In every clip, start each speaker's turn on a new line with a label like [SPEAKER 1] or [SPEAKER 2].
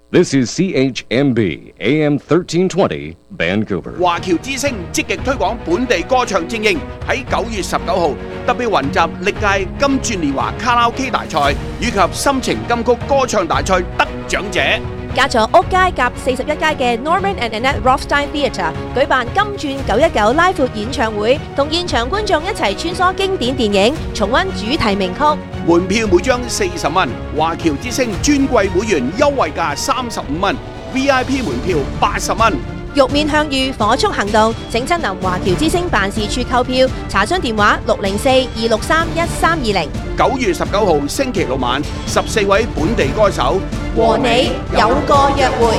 [SPEAKER 1] This is CHMB AM 1320 Vancouver。
[SPEAKER 2] 華僑之聲積極推廣本地歌唱精英，喺9月19號特別雲集歷屆金鑽年華卡拉 OK 大賽以及心情金曲歌唱大賽得獎者。
[SPEAKER 3] 加咗屋街夾41街嘅 Norman and Annette Rothstein Theatre 舉辦金鑽919拉闊演唱會，同現場觀眾一齊穿梭經典電影，重溫主題名曲。
[SPEAKER 2] 門票每張40蚊，華僑之聲尊貴會員優惠價35蚊 ，VIP 門票80蚊。
[SPEAKER 3] 玉面向隅，火速行動，請親臨華僑之聲辦事處購票，查詢電話604-263-1320。
[SPEAKER 2] 9月19號星期六晚，14位本地歌手
[SPEAKER 3] 和你有個約會。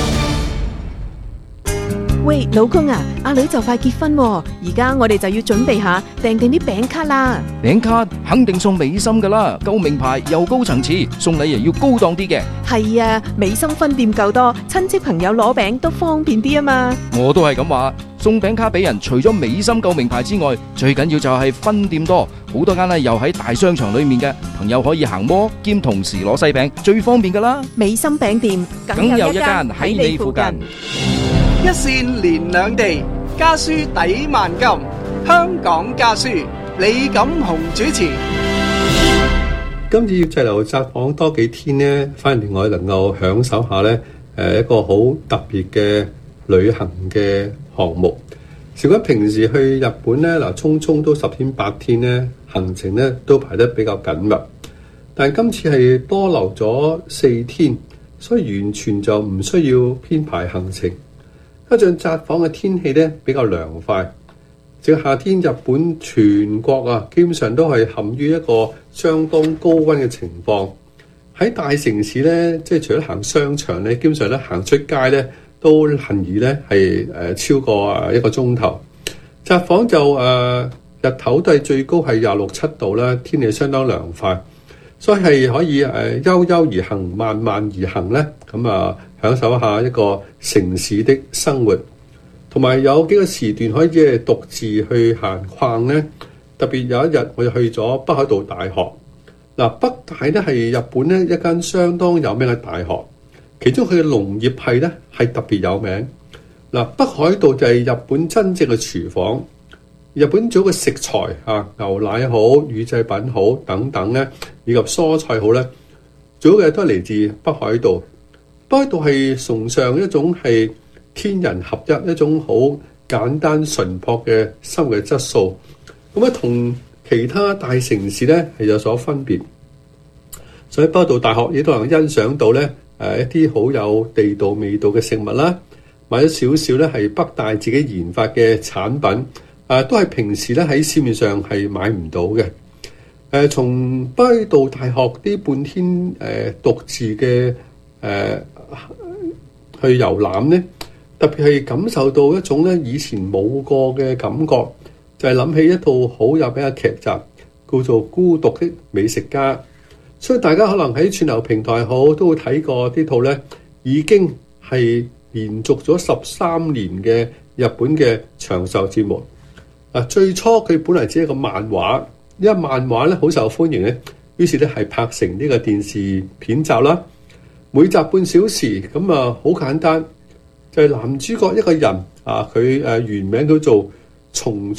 [SPEAKER 4] 喂，老公啊，阿女就快結婚喎，而家我哋就要準備下訂定啲餅卡啦。
[SPEAKER 5] 餅卡肯定送美心噶啦，夠名牌又高層次，送禮又要高檔啲嘅。
[SPEAKER 4] 係啊，美心分店夠多，親戚朋友攞餅都方便啲啊嘛。
[SPEAKER 5] 我都係咁話，送餅卡俾人，除咗美心夠名牌之外，最緊要就係分店多，好多間呢又喺大商場裏面嘅，朋友可以行摩兼同時攞細餅，最方便噶啦。
[SPEAKER 4] 美心餅店
[SPEAKER 5] 梗有一間喺你附近。
[SPEAKER 6] 一線連兩地，家書抵萬金。香港家書，李錦雄主持。
[SPEAKER 7] 今次要滯留札幌多幾天呢，反而令我能夠享受下呢一個好特別嘅旅行嘅項目。如果平時去日本呢，匆匆都10天8天呢，行程呢都排得比較緊密。但今次係多留咗4天，所以完全就唔需要編排行程。加上札幌嘅天氣咧比較涼快，直夏天日本全國基本上都係陷於一個相當高溫嘅情況。喺大城市咧，即係除咗行商場咧，基本上咧行出街咧都難以咧係超過1個鐘頭。札幌就日頭都係最高係26、7度啦，天氣相當涼快，所以係可以悠悠而行，慢慢而行咧，咁享受一下一個城市的生活，同埋有幾個時段可以即係獨自去行逛呢。特別有一日我就去咗北海道大學。北大咧係日本咧一間相當有名嘅大學，其中佢嘅農業系咧係特別有名。北海道就係日本真正嘅廚房，日本做嘅食材牛奶好、乳製品好等等咧，以及蔬菜好咧，做嘅都係嚟自北海道。北海道係崇尚一種係天人合一，一種好簡單純樸嘅生活嘅質素。咁同其他大城市咧係有所分別。所以北海道大學亦都能欣賞到咧一啲好有地道味道嘅食物啦，買咗少少咧係北大自己研發嘅產品，都係平時咧喺市面上係買唔到嘅。從北海道大學啲半天獨自嘅去遊覽呢，特別係感受到一種咧以前冇過嘅感覺，就係諗起一套好有名嘅劇集，叫做《孤獨的美食家》。所以大家可能喺串流平台好都會睇過呢套咧，已經係連續咗13年嘅日本嘅長壽節目。最初佢本來只係一個漫畫，因為漫畫咧好受歡迎咧，於是咧係拍成呢個電視片集啦。每集半小時，咁好簡單，就係男主角一個人佢原名叫做松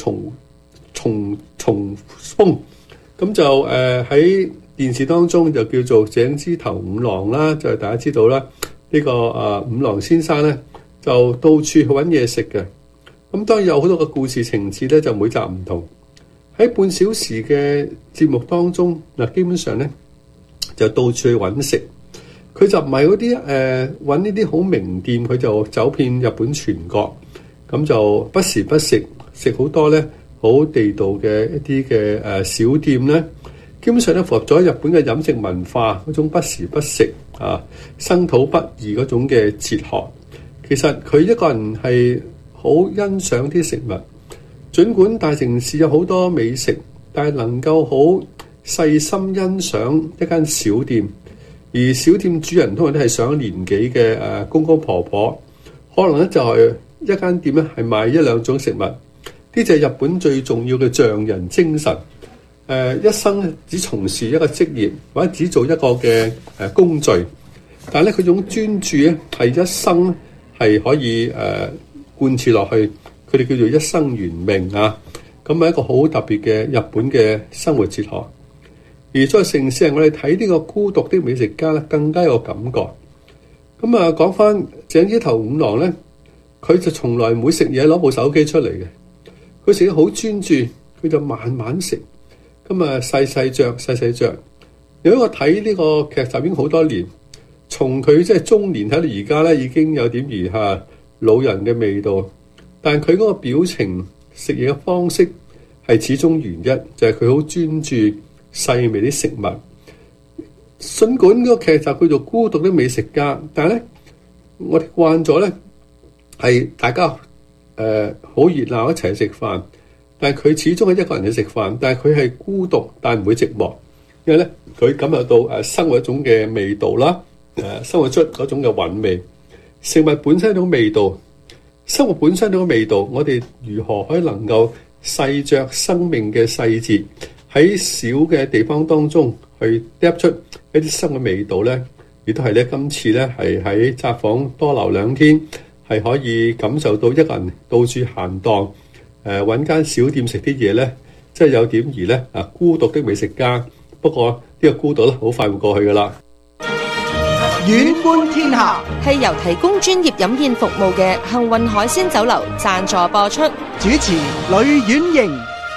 [SPEAKER 7] 豐，咁就喺電視當中就叫做井之頭五郎啦，就係大家知道啦。呢個五郎先生咧就到處去揾嘢食嘅，咁當然有好多個故事情節咧，就每集唔同。喺半小時嘅節目當中，基本上咧就到處去揾食。佢就唔係嗰啲揾呢啲好名店，佢就走遍日本全國，咁就不時不食好多咧好地道嘅一啲嘅小店咧，基本上咧符合咗日本嘅飲食文化嗰種不時不食生土不易嗰種嘅哲學。其實佢一個人係好欣賞啲食物，儘管大城市有好多美食，但係能夠好細心欣賞一間小店。而小店主人通常都係上年紀嘅公公婆婆，可能咧就係一間店咧係賣1-2種食物，呢就係日本最重要嘅匠人精神。一生只從事一個職業或者只做一個嘅工序， 但係咧佢種專注咧係一生係可以貫徹落去，佢哋叫做一生懸命啊。咁係一個好特別嘅日本嘅生活哲學。而在城市人，我哋睇呢個孤獨的美食家咧，更加有感覺。咁啊，講翻井之頭五郎咧，佢就從來唔會食嘢攞部手機出嚟嘅，佢食得好專注，佢就慢慢食。咁啊，細細嚼。有一個睇呢個劇集已經好多年，從佢即係中年睇到而家咧，已經有點兒嚇老人嘅味道。但係佢嗰個表情、食嘢嘅方式係始終如一，就係佢好專注細微啲食物。儘管嗰個劇集叫做《孤獨的美食家》，但係咧，我哋慣咗咧係大家好熱鬧一齊食飯，但係佢始終係一個人去食飯，但係佢係孤獨，但係唔會寂寞。因為咧，佢感受到生活一種嘅味道啦，生活出嗰種嘅韻味。食物本身一種味道，生活本身一種味道，我哋如何可以能夠細嚼生命嘅細節，喺小嘅地方當中去嗒出一啲新嘅味道咧？亦都係咧，今次咧係喺札幌多留2天，係可以感受到一個人到處閒蕩，揾間小店食啲嘢咧，即係有點兒咧孤獨的美食家。不過呢個孤獨咧，好快會過去噶啦。
[SPEAKER 6] 遠觀天下
[SPEAKER 8] 係由提供專業飲宴服務嘅幸運海鮮酒樓贊助播出。
[SPEAKER 6] 主持呂婉瑩。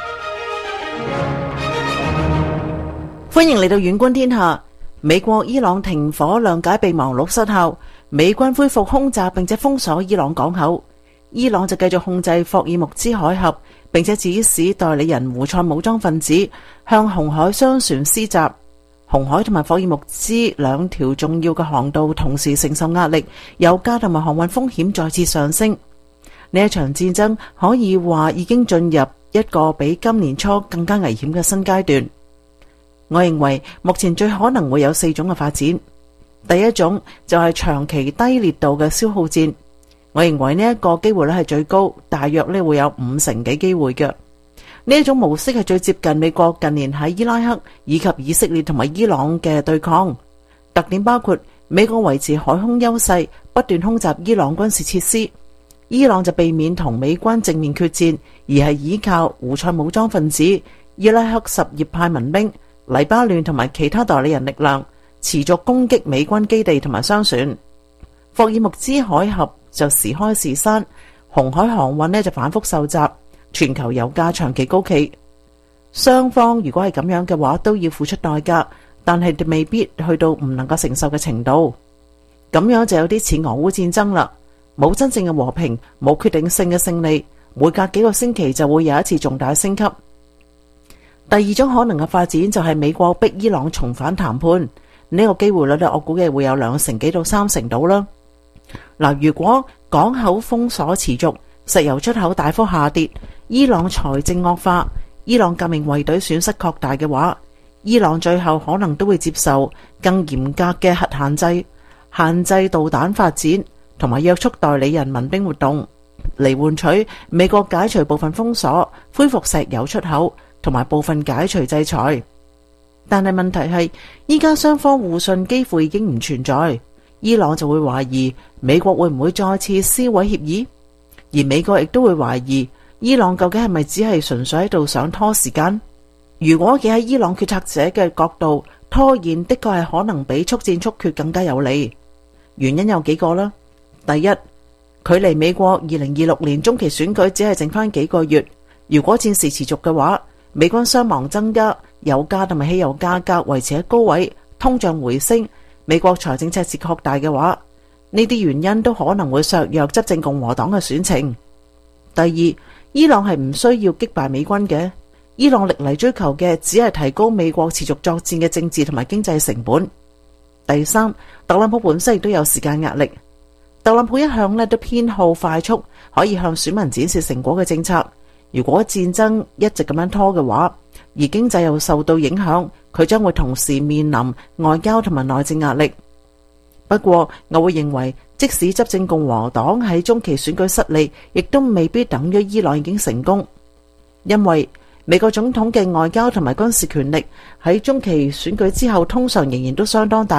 [SPEAKER 9] 歡迎嚟到遠觀天下。美國伊朗停火諒解備忘錄失效，美軍恢復空襲並且封鎖伊朗港口。伊朗就繼續控制霍爾木茲海峽，並且指使代理人胡塞武裝分子向紅海商船施襲。紅海同埋霍爾木茲兩條重要嘅航道同時承受壓力，油價同埋航運風險再次上升。呢一場戰爭可以話已經進入一個比今年初更加危險嘅新階段。我認為目前最可能會有4種嘅發展。第一種就係長期低烈度嘅消耗戰，我認為呢一個機會率係最高，大約呢會有50%幾機會嘅。呢一種模式係最接近美國近年喺伊拉克以及以色列同埋伊朗嘅對抗，特點包括美國維持海空優勢，不斷空襲伊朗軍事設施，伊朗就避免同美軍正面決戰，而係依靠胡塞武裝分子、伊拉克什葉派民兵、黎巴嫩同埋其他代理人力量持續攻擊美軍基地同埋商船。霍爾木茲海峽就時開時閂，紅海航運呢就反覆受襲，全球油價長期高企。雙方如果係咁樣嘅話，都要付出代價，但係未必去到唔能夠承受嘅程度。咁樣就有啲似俄烏戰爭啦，冇真正嘅和平，冇決定性嘅勝利，每隔幾個星期就會有一次重大升級。第二種可能嘅發展就係美國逼伊朗重返談判，呢個機會率我估計會有2%幾到3%到啦。嗱，如果港口封鎖持續，石油出口大幅下跌，伊朗財政惡化，伊朗革命衛隊損失擴大嘅話，伊朗最後可能都會接受更嚴格嘅核限制，限制導彈發展，同埋約束代理人民兵活動，嚟換取美國解除部分封鎖，恢復石油出口，同埋部分解除制裁。但係問題係，依家雙方互信幾乎已經唔存在，伊朗就會懷疑美國會唔會再次撕毀協議，而美國亦都會懷疑伊朗究竟係咪只係純粹喺度想拖時間。如果企喺伊朗決策者嘅角度，拖延的確係可能比速戰速決更加有利。原因有幾個啦。第一，距離美國2026年中期選舉只係剩翻幾個月，如果戰事持續嘅話，美軍傷亡增加，油價同埋汽油價格維持喺高位，通脹回升，美國財政赤字擴大嘅話，呢啲原因都可能會削弱執政共和黨嘅選情。第二，伊朗係唔需要擊敗美軍嘅，伊朗歷嚟追求嘅只係提高美國持續作戰嘅政治同埋經濟成本。第三，特朗普本身亦都有時間壓力，特朗普一向都偏好快速可以向選民展示成果嘅政策。如果戰爭一直咁樣拖嘅話，而經濟又受到影響，佢將會同時面臨外交同埋內政壓力。不過我會認為，即使執政共和黨喺中期選舉失利，亦都未必等於伊朗已經成功，因為美國總統嘅外交同埋軍事權力喺中期選舉之後通常仍然都相當大，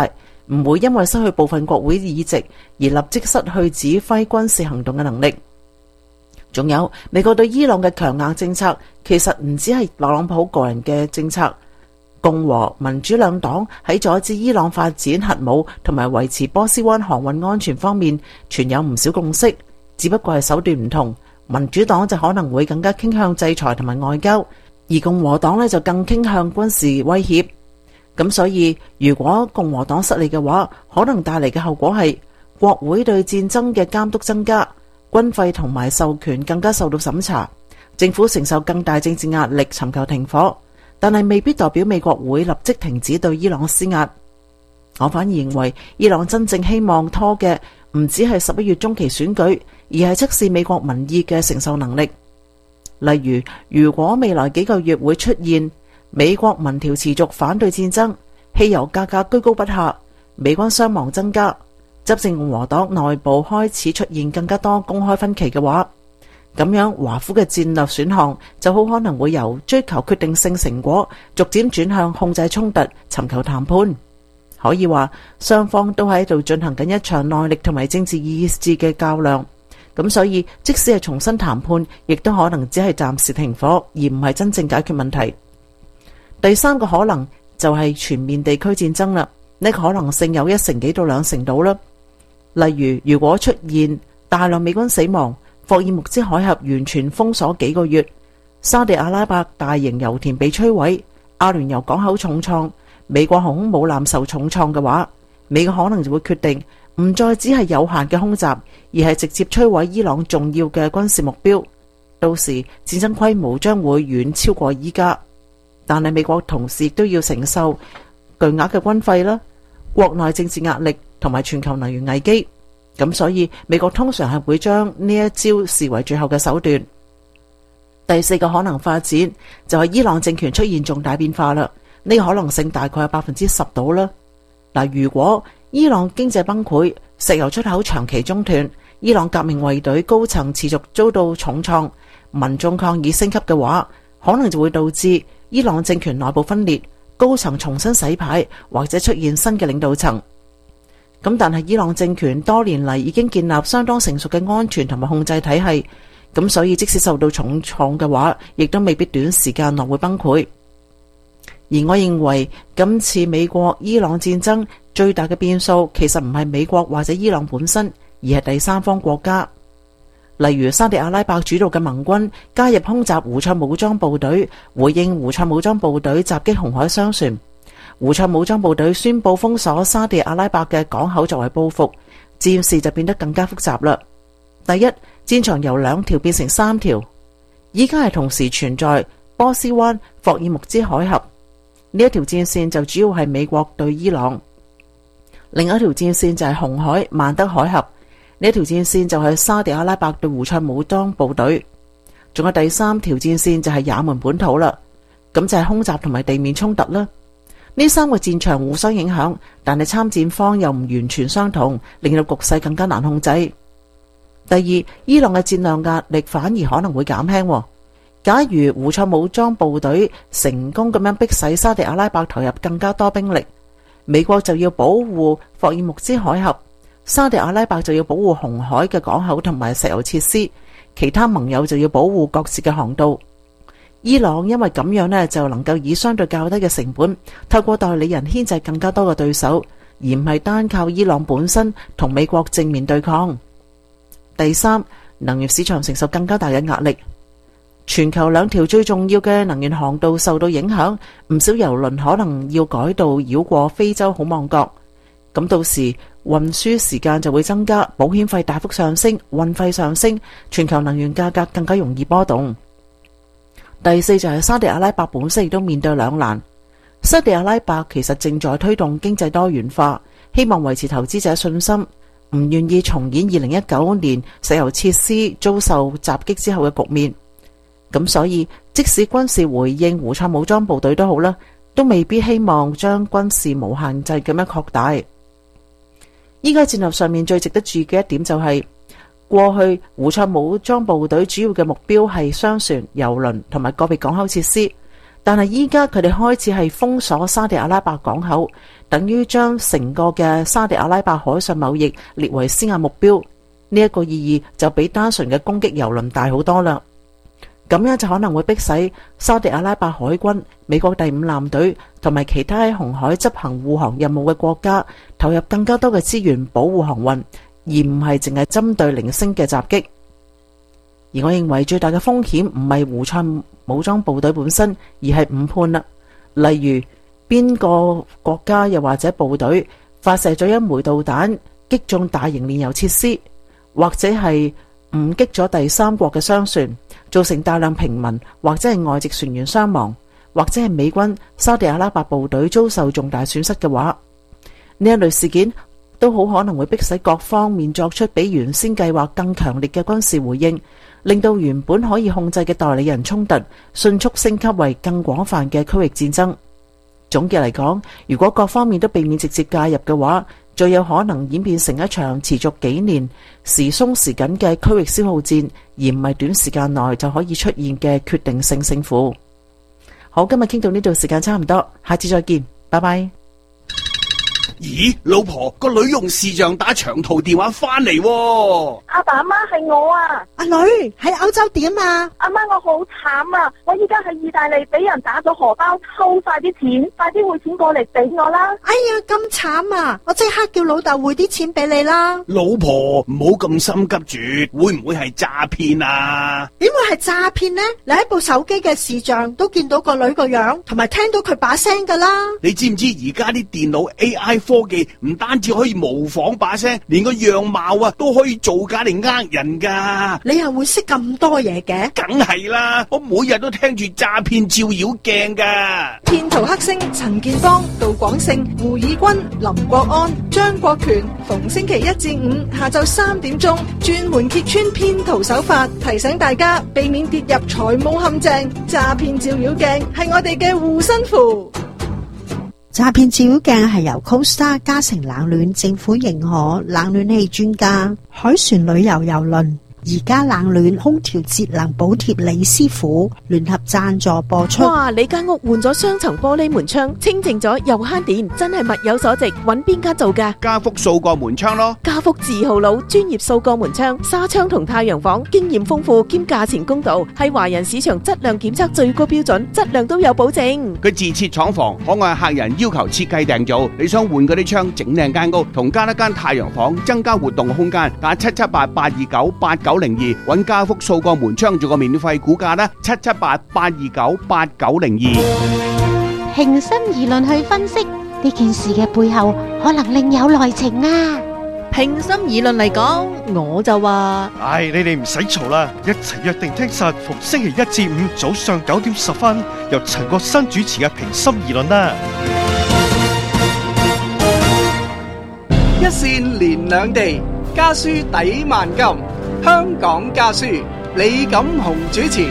[SPEAKER 9] 唔會因為失去部分國會議席而立即失去指揮軍事行動嘅能力。仲有美國對伊朗嘅強硬政策，其實唔只係特朗普個人嘅政策。共和、民主兩黨喺阻止伊朗發展核武同埋維持波斯灣航運安全方面，存有唔少共識，只不過係手段唔同。民主黨就可能會更加傾向制裁同埋外交，而共和黨呢就更傾向軍事威脅。咁所以，如果共和黨失利嘅話，可能帶嚟嘅後果係國會對戰爭嘅監督增加，軍費同埋授權更加受到審查，政府承受更大政治壓力，尋求停火。但係未必代表美國會立即停止對伊朗施壓。我反而認為伊朗真正希望拖嘅唔只係11月中期選舉，而係測試美國民意嘅承受能力。例如，如果未來幾個月會出現美國民調持續反對戰爭，汽油價格居高不下，美軍傷亡增加，執政共和黨內部開始出現更加多公開分歧嘅話，咁樣華府嘅戰略選項就好可能會由追求決定性成果，逐漸轉向控制衝突，尋求談判。可以話雙方都喺度進行緊一場耐力同埋政治意志嘅較量。咁所以即使係重新談判，亦都可能只係暫時停火，而唔係真正解決問題。第三個可能就係全面地區戰爭啦，呢個可能性有1成幾到2成度啦。例如，如果出現大量美軍死亡，霍爾木茲海峽完全封鎖幾個月，沙地阿拉伯大型油田被摧毀，阿聯酋港口重創，美國航空母艦受重創嘅話，美國可能就會決定唔再只係有限嘅空襲，而係直接摧毀伊朗重要嘅軍事目標。到時戰爭規模將會遠超過依家，但係美國同時都要承受巨額嘅軍費啦、國內政治壓力同埋全球能源危機。咁所以美國通常係會將呢一招視為最後嘅手段。第四個可能發展就係伊朗政權出現重大變化啦，呢個可能性大概有10%到啦。嗱，如果伊朗經濟崩潰，石油出口長期中斷，伊朗革命衛隊高層持續遭到重創，民眾抗議升級嘅話，可能就會導致伊朗政權內部分裂，高層重新洗牌，或者出現新嘅領導層。咁但係伊朗政權多年嚟已經建立相當成熟嘅安全同埋控制體系，咁所以即使受到重創嘅話，亦都未必短時間內會崩潰。而我認為今次美國伊朗戰爭最大嘅變數其實唔係美國或者伊朗本身，而係第三方國家，例如沙地阿拉伯主導嘅盟軍加入空襲胡塞武裝部隊，回應胡塞武裝部隊襲擊紅海商船。胡塞武裝部隊宣布封鎖沙地阿拉伯嘅港口作為報復，戰事就變得更加複雜啦。第一，戰場由2條變成3條，依家係同時存在波斯灣、霍爾木茲海峽呢一條戰線，就主要係美國對伊朗；另一條戰線就係紅海、曼德海峽呢一條戰線，就係沙地阿拉伯對胡塞武裝部隊。仲有第3條戰線就係也門本土啦，咁就係空襲同埋地面衝突啦。呢3個戰場互相影響，但係參戰方又唔完全相同，令到局勢更加難控制。第二，伊朗嘅戰略壓力反而可能會減輕。假如胡塞武裝部隊成功咁樣迫使沙地阿拉伯投入更加多兵力，美國就要保護霍爾木茲海峽，沙地阿拉伯就要保護紅海嘅港口同埋石油設施，其他盟友就要保護各自嘅航道。伊朗因為咁樣呢，就能夠以相對較低嘅成本，透過代理人牽制更加多嘅對手，而唔係單靠伊朗本身同美國正面對抗。第三，能源市場承受更加大嘅壓力，全球2條最重要嘅能源航道受到影響，唔少油輪可能要改道繞過非洲好望角，咁到時運輸時間就會增加，保險費大幅上升，運費上升，全球能源價格更加容易波動。第四就係沙地阿拉伯本身亦都面對兩難。沙地阿拉伯其實正在推動經濟多元化，希望維持投資者信心，唔願意重演2019年石油設施遭受襲擊之後嘅局面。咁所以即使軍事回應胡塞武裝部隊都好啦，都未必希望將軍事無限制咁樣擴大。依家戰略上面最值得注意嘅一點就係，過去胡塞武裝部隊主要嘅目標係商船、油輪同埋個別港口設施， 但係依家佢哋開始係封鎖沙地阿拉伯港口，等於將成個嘅沙地阿拉伯海上貿易列為施壓目標。呢一個意義就比單純嘅攻擊油輪大好多啦。咁樣就可能會迫使沙地阿拉伯海軍、美國第五艦隊同埋其他喺紅海執行護航任務嘅國家投入更加多嘅資源保護航運，而唔係淨係針對零星嘅襲擊。而我認為最大嘅風險唔係胡塞武裝部隊本身，而係誤判啦。例如邊個國家又或者部隊發射咗一枚導彈擊中大型煉油設施，或者係誤擊咗第三國嘅商船，造成大量平民或者係外籍船員傷亡，或者係美軍沙地阿拉伯部隊遭受重大損失嘅話，呢一類事件都好可能會迫使各方面作出比原先計劃更強烈嘅軍事回應，令到原本可以控制嘅代理人衝突迅速升級為更廣泛嘅區域戰爭。總結嚟講，如果各方面都避免直接介入嘅話，最有可能演變成一場持續幾年、時鬆時緊嘅區域消耗戰，而唔係短時間內就可以出現嘅決定性勝負。好，今日傾到呢度，時間差唔多，下次再見，拜拜。
[SPEAKER 2] 咦，老婆，個女用視像打長途電話翻嚟喎。
[SPEAKER 10] 阿爸阿媽係我啊。
[SPEAKER 11] 阿女喺歐洲點啊？
[SPEAKER 10] 阿媽，我好慘啊！我依家喺意大利俾人打咗荷包，偷晒啲錢，快啲匯錢過嚟俾我啦！
[SPEAKER 11] 哎呀，咁慘啊！我即刻叫老豆匯啲錢俾你啦。
[SPEAKER 2] 老婆，唔好咁心急住，會唔會係詐騙啊？
[SPEAKER 11] 點會係詐騙呢？你喺部手機嘅視像都見到個女個樣，同埋聽到佢把聲噶啦。
[SPEAKER 2] 你知唔知而家啲電腦 AI 科技唔單止可以模仿把聲，連個樣貌啊都可以造假嚟呃人噶。
[SPEAKER 11] 你又會識咁多嘢嘅？
[SPEAKER 2] 梗係啦，我每日都聽住詐騙照妖鏡噶。
[SPEAKER 11] 騙徒黑星陳建邦、杜廣勝、胡以軍、林國安、張國權，逢星期一至五下晝3點鐘，專門揭穿騙徒手法，提醒大家避免跌入財務陷阱。詐騙照妖鏡係我哋嘅護身符。
[SPEAKER 12] 詐騙照妖鏡係由 Costa 嘉誠冷暖政府認可冷暖氣專家海船旅遊郵輪而家冷暖空調節能補貼李師傅聯合贊助播出。
[SPEAKER 3] 哇！你間屋換咗雙層玻璃門窗，清淨咗又慳電，真係物有所值。揾邊間做㗎？
[SPEAKER 2] 家福掃過門窗咯。
[SPEAKER 3] 家福字號佬，專業掃過門窗、紗窗同太陽房，經驗豐富兼價錢公道，係華人市場質量檢測最高標準，質量都有保證。
[SPEAKER 2] 佢自設廠房，可按客人要求設計訂造。你想換嗰啲窗，整靚間屋，同加一間太陽房，增加活動空間，打778-829-8902，揾家福掃過門窗做個免費估價啦，778-829-8902。
[SPEAKER 13] 平心而論去分析呢件事嘅背後，可能另有內情啊！
[SPEAKER 3] 平心而論嚟講，我就話：
[SPEAKER 14] 你哋唔使嘈啦，一齊約定聽實逢星期一至五早上9點10分，由陳國新主持嘅平心而論啦。
[SPEAKER 6] 一線連兩地，家書抵萬金。香港家書，李錦雄主持。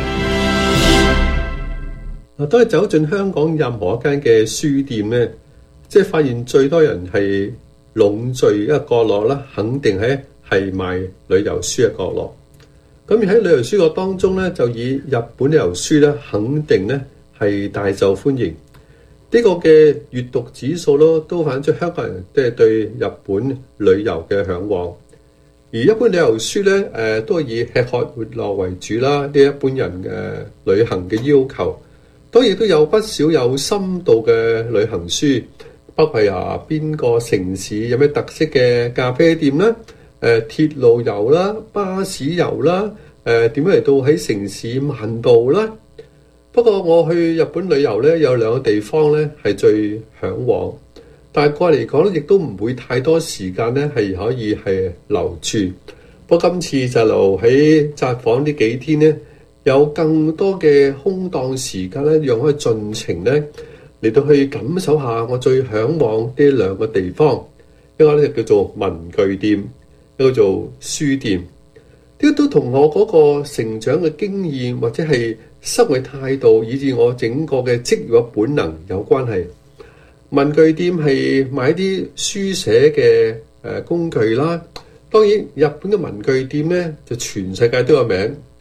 [SPEAKER 7] 當你走進香港任何一間嘅書店呢，即係發現最多人係籠聚一個角落啦，肯定係賣旅遊書嘅角落。咁而喺旅遊書個當中呢，就以日本旅遊書咧，肯定呢係大受歡迎。呢個嘅閱讀指數咯，都反映出香港人即係對日本旅遊嘅向往。而一般旅遊書咧，都係以吃喝玩樂為主啦。呢一般人嘅旅行嘅要求，當然都有不少有深度嘅旅行書，包括邊個城市有咩特色嘅咖啡店啦，鐵路遊啦、巴士遊啦，點樣嚟到喺城市漫步啦。不過我去日本旅遊咧，有兩個地方咧係最向往。但係過嚟講咧，亦都唔會太多時間咧，係可以係留住。不過今次就留喺札幌呢幾天咧，有更多嘅空檔時間咧，讓我可以盡情咧嚟到去感受下我最向往呢兩個地方。一個咧就叫做文具店，一個做書店。呢個都同我嗰個成長嘅經驗或者係生活態度，以至我整個嘅職業嘅本能有關係。文具店係買啲書寫嘅工具啦，當然日本嘅文具店呢，就全世界都有名，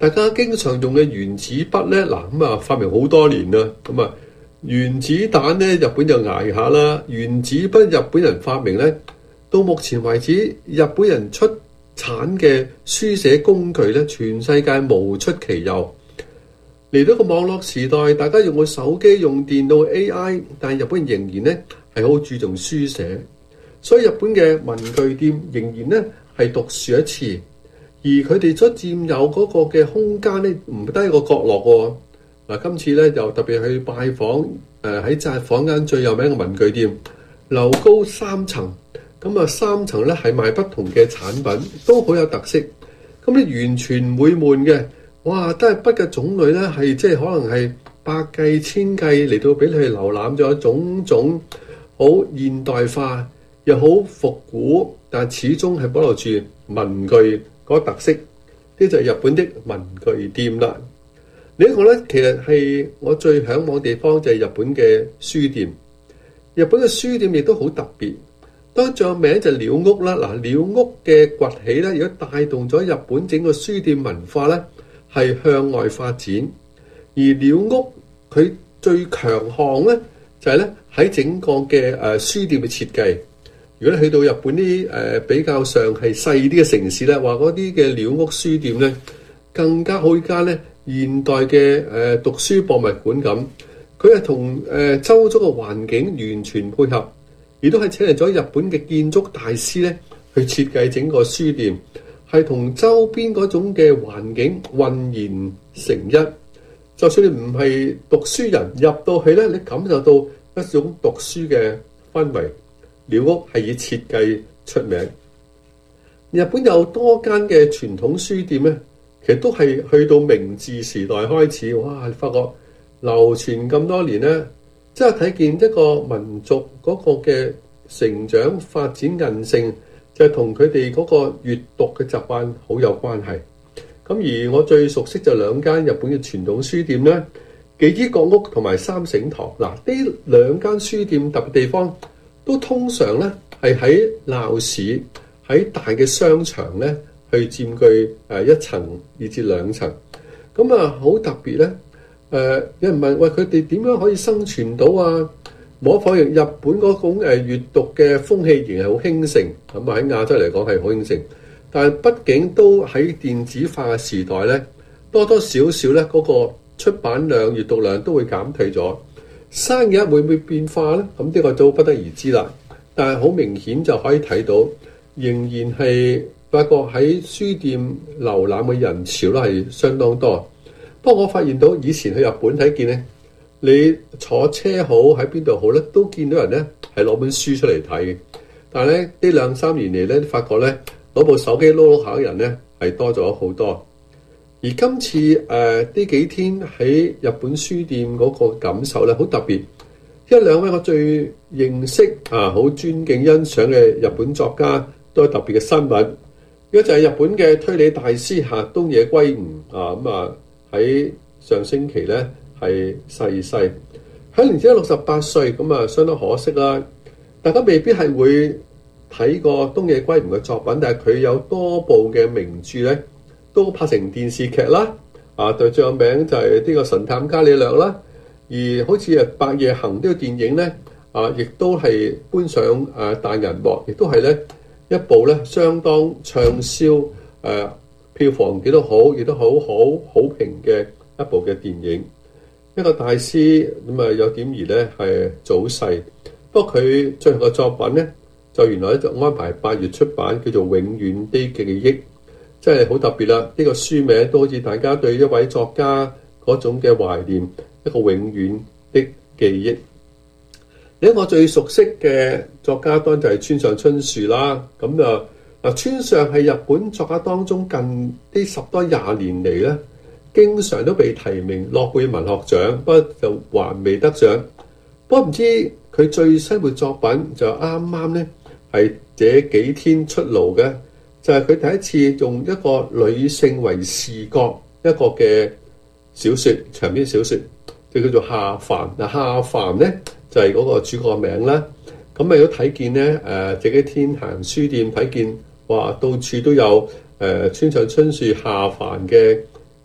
[SPEAKER 7] 大家經常用嘅原子筆呢，發明好多年啦。原子彈呢，日本就捱下啦。原子筆日本人發明呢，到目前為止，日本人出產嘅書寫工具呢，全世界無出其右。嚟到個網絡時代，大家用個手機、用電腦、AI， 但日本人仍然呢係好注重書寫，所以日本嘅文具店仍然呢係獨樹一幟，而佢哋所佔有嗰個嘅空間呢，唔得一個角落喎。今次咧又特別去拜訪喺札幌間最有名嘅文具店，樓高3層，咁啊3層咧係賣不同嘅產品，都好有特色。咁你完全唔會悶嘅，哇！都係筆嘅種類咧係即係可能係百計千計嚟到俾你去瀏覽咗種種好現代化又好復古，但始終係保留住文具嗰個特色。呢就係日本的文具店啦。另一個咧，其實係我最嚮往地方就係日本嘅書店。日本嘅書店亦都好特別，當著名就係鳥屋啦。鳥屋嘅崛起咧，亦都帶動咗日本整個書店文化咧係向外發展。而鳥屋佢最強項咧就係咧喺整個嘅書店嘅設計。如果你去到日本啲比較上係細啲嘅城市咧，話嗰啲嘅鳥屋書店咧更加好間咧。現代嘅讀書博物館咁，佢係同周遭嘅環境完全配合，亦都係請嚟咗日本嘅建築大師咧去設計整個書店，係同周邊嗰種嘅環境渾然成一。就算你唔係讀書人，入到去咧，你感受到一種讀書嘅氛圍。鳥屋係以設計出名。日本有多間嘅傳統書店咧。其實都係去到明治時代開始，哇！你發覺流傳咁多年咧，即係睇見一個民族嗰個嘅成長發展韌性，就係同佢哋嗰個閱讀嘅習慣好有關係。咁而我最熟悉就兩間日本嘅傳統書店咧，紀伊國屋同埋三省堂。嗱，呢兩間書店特別地方，都通常咧係喺鬧市，喺大嘅商場咧。去佔據1層以至2層，咁啊好特別咧。有人問：喂，佢哋點樣可以生存到啊？無可否認，日本嗰種閱讀嘅風氣仍係好興盛，咁啊喺亞洲嚟講係好興盛。但係畢竟都喺電子化嘅時代咧，多多少少咧嗰個出版量、閱讀量都會減退咗。生意會唔會變化咧？咁呢個都不得而知啦。但係好明顯就可以睇到，仍然係。發覺喺書店瀏覽嘅人潮咧係相當多，不過我發現到以前去日本睇見咧，你坐車好喺邊度好咧，都見到人咧係攞本書出嚟睇嘅。但係咧呢2-3年嚟咧，發覺咧攞部手機碌碌下嘅人咧係多咗好多。而今次呢幾天喺日本書店嗰個感受咧好特別，一兩位我最認識好尊敬欣賞嘅日本作家都有特別嘅新聞。一就係日本嘅推理大師東野圭吾喺上星期咧係逝世，享年只有68歲，咁啊相當可惜啦。大家未必係會睇過東野圭吾嘅作品，但係佢有多部嘅名著咧都拍成電視劇啦。對，最有名就係呢個神探伽利略啦。而好似《白夜行》呢個電影咧亦都係搬上大銀幕，亦都係咧。一部咧相當暢銷，票房幾多好，亦都好評嘅一部嘅電影。一個大師咁有點兒咧係早逝，不過佢最後嘅作品咧就原來就安排8月出版，叫做《永遠的記憶》，真係好特別啦！呢個書名都好似大家對一位作家嗰種嘅懷念，一個永遠的記憶。我最熟悉嘅作家當然就係村上春樹啦。咁村上係日本作家當中近呢10多20年嚟咧，經常都被提名諾貝爾文學獎，不過就還未得獎。不過唔知佢最新嘅作品就啱啱咧係這幾天出爐嘅，就係佢第一次用一個女性為視角一個嘅小説，長篇小説，就叫做夏帆。夏帆咧就係嗰個主角名啦。咁你都睇見咧，這幾天行書店睇見，哇，到處都有村上春樹夏帆嘅一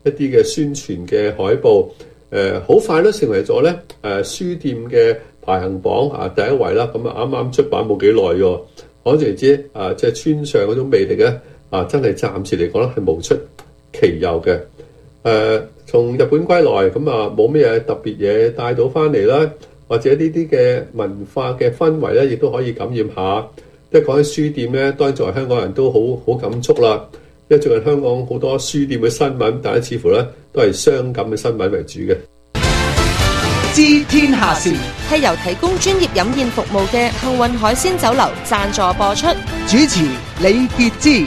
[SPEAKER 7] 一啲嘅宣傳嘅海報，好快都成為咗咧書店嘅排行榜第一位啦。咁啱啱出版冇幾耐喎，可想而知即係村上嗰種魅力咧真係暫時嚟講咧係無出其右嘅。從日本歸來咁冇咩特別嘢帶到翻嚟啦，或者呢啲嘅文化嘅氛圍咧，亦都可以感染下。即係講起書店咧，當然作為香港人都好感觸啦。因為最近香港好多書店嘅新聞，但係似乎咧都係傷感嘅新聞為主嘅。
[SPEAKER 6] 知天下事
[SPEAKER 8] 係由提供專業飲宴服務嘅幸運海鮮酒樓贊助播出，
[SPEAKER 6] 主持李傑之。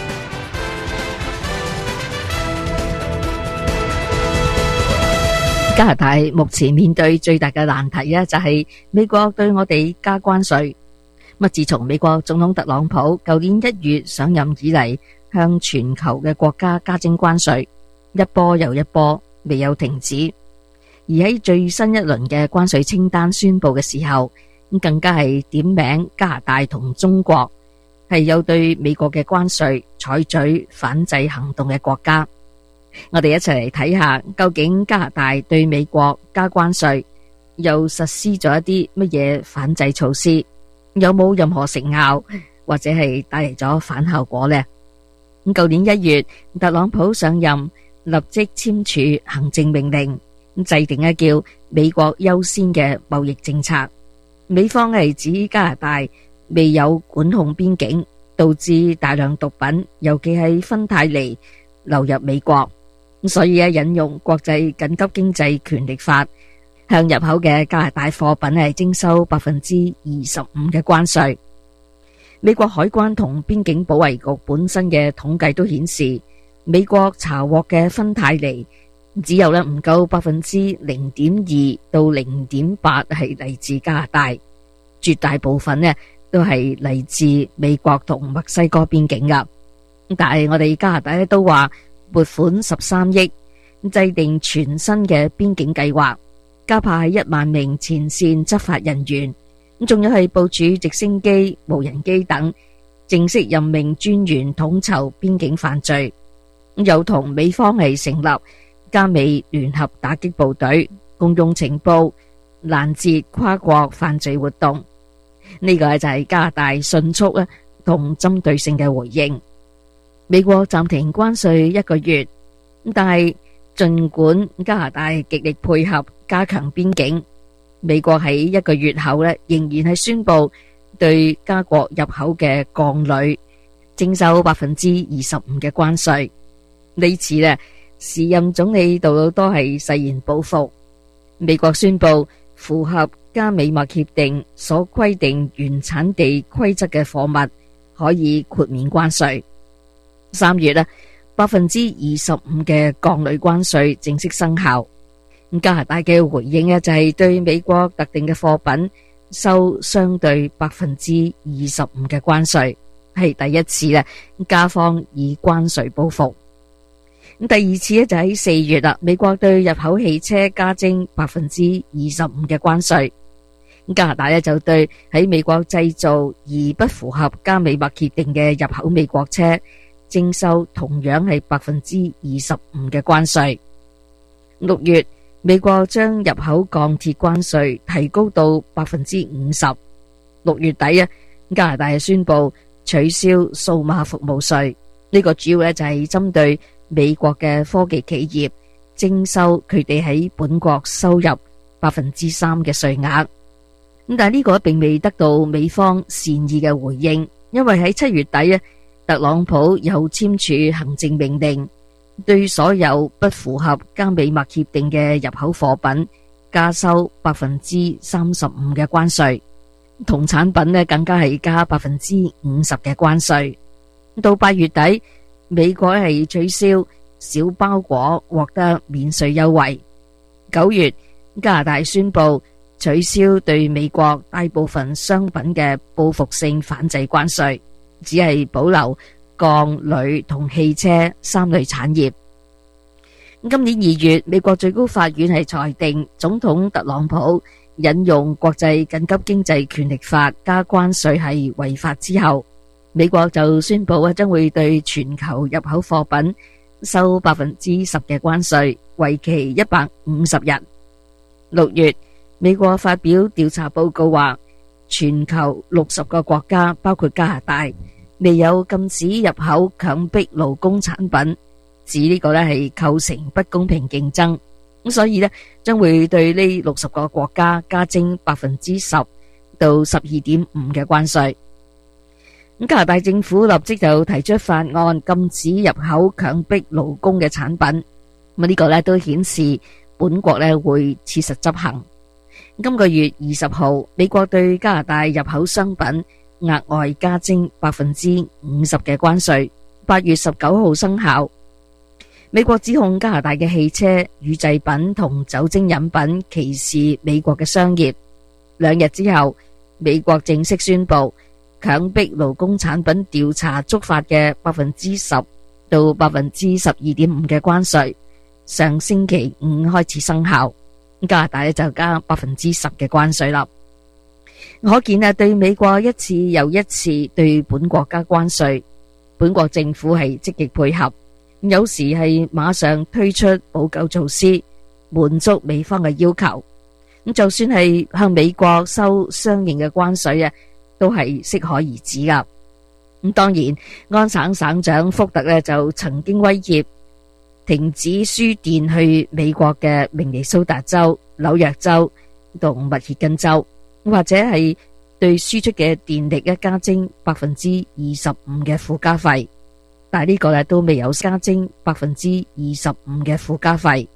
[SPEAKER 15] 加拿大目前面對最大嘅難題咧，就係美國對我哋加關稅。自從美國總統特朗普舊年1月上任以嚟，向全球嘅國家加徵關稅，一波又一波，未有停止。而喺最新一輪嘅關稅清單宣布嘅時候，更加係點名加拿大同中國係有對美國嘅關稅採取反制行動嘅國家。我哋一齊嚟睇下，究竟加拿大對美國加關稅又實施咗一啲乜嘢反制措施，有冇任何成效，或者係帶嚟咗反效果呢？咁舊年1月，特朗普上任，立即簽署行政命令，制定一叫美國優先嘅貿易政策。美方係指加拿大未有管控邊境，導致大量毒品，尤其係芬太尼流入美國。所以引用國際緊急經濟權力法，向入口嘅加拿大貨品係徵收25%嘅關稅。美國海關同邊境保衛局本身嘅統計都顯示，美國查獲嘅芬太尼只有唔夠0.2%到0.8%係嚟自加拿大，絕大部分都係嚟自美國同墨西哥邊境噶。但係我哋加拿大都話撥款13億，制定全新嘅邊境計劃，加派1萬名前線執法人員，仲有係部署直升機、無人機等，正式任命專員統籌邊境犯罪，又同美方係成立加美聯合打擊部隊，共用情報，攔截跨國犯罪活動。呢個就係加拿大迅速同針對性嘅回應。美國暫停關稅1個月，但係盡管加拿大極力配合加強邊境，美國喺1個月後仍然係宣布對加國入口嘅鋼鋁徵收25%嘅關稅。呢次時任總理杜魯多係誓言報復，美國宣布符合加美貿協定所規定原產地規則嘅貨物可以豁免關稅。3月25%嘅鋼鋁關稅正式生效。加拿大嘅回應就係對美國特定嘅貨品收相對25%嘅關稅，係第一次加方以關稅報復。第二次就喺4月啦，美國對入口汽車加徵25%嘅關稅。加拿大就對喺美國製造而不符合加美貿協定嘅入口美國車徵收同樣係25%嘅關稅。6月，美國將入口鋼鐵關稅提高到50%。6月底加拿大宣布取消數碼服務稅，呢個主要就係針對美國嘅科技企業徵收佢哋喺本國收入3%嘅稅額。但係呢個並未得到美方善意嘅回應，因為喺7月底特朗普又簽署行政命令，對所有不符合加美貿協定嘅入口貨品加收35%嘅關稅，同產品更加係加50%嘅關稅。到8月底，美國係取消小包裹獲得免稅優惠。9月，加拿大宣布取消對美國大部分商品嘅報復性反制關稅，只係保留鋼、鋁同汽車3類產業。今年2月，美國最高法院係裁定總統特朗普引用國際緊急經濟權力法加關稅係違法之後，美國就宣布將會對全球入口貨品收10%嘅關稅，為期150日。6月，美國發表調查報告話，全球60個國家，包括加拿大，未有禁止入口強迫勞工產品，指呢個係構成不公平競爭。咁所以將會對呢60個國家加徵10%到12.5%嘅關稅。咁加拿大政府立即就提出法案，禁止入口強迫勞工嘅產品。咁呢個都顯示本國會切實執行。今個月20號，美國對加拿大入口商品額外加徵50%嘅關稅，8月19號生效。美國指控加拿大嘅汽車、乳製品同酒精飲品歧視美國嘅商業。2日之後，美國正式宣布強迫勞工產品調查觸發嘅10%到12.5%嘅關稅，上星期5開始生效。加拿大就加10%嘅關稅啦。可見對美國一次又一次對本國加關稅，本國政府係積極配合，有時係馬上推出補救措施，滿足美方嘅要求。咁就算係向美國收相應嘅關稅都係適可而止噶。咁當然，安省省長福特就曾經威脅停止輸電去美國嘅明尼蘇達州、紐約州同密歇根州，或者係對輸出嘅電力加徵25%嘅附加費，但係呢個都未有加徵25%嘅附加費。